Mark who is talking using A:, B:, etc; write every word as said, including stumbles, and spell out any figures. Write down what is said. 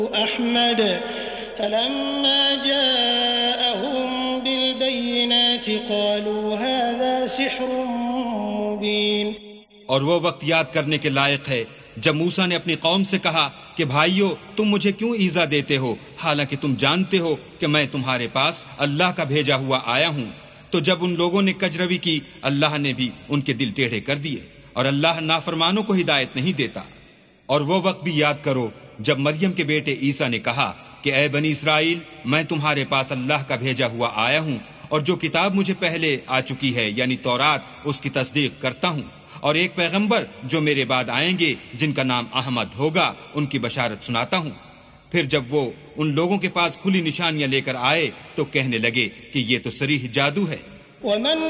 A: अहमद फलम्मा जाअहुम बिलबय्यिनाति क़ालू हाज़ा सिह्रुम मुबीन।
B: और वो वक्त याद करने के लायक है जब मूसा ने अपनी कौम से कहा कि भाइयों, तुम मुझे क्यों ईजा देते हो, हालांकि तुम जानते हो कि मैं तुम्हारे पास अल्लाह का भेजा हुआ आया हूं। तो जब उन लोगों ने कजरवी की, अल्लाह ने भी उनके दिल टेढ़े कर दिए, और अल्लाह नाफरमानों को हिदायत नहीं देता। और वो वक्त भी याद करो जब मरियम के बेटे ईसा ने कहा कि ए बनी इसराइल, मैं तुम्हारे पास अल्लाह का भेजा हुआ आया हूं, और जो किताब मुझे पहले आ चुकी है यानी तौरात, उसकी तस्दीक करता हूं, और एक पैगंबर जो मेरे बाद आएंगे जिनका नाम अहमद होगा, उनकी बशारत सुनाता हूं। फिर जब वो उन लोगों के पास खुली निशानियां लेकर आए तो कहने लगे कि ये तो सरीह जादू है।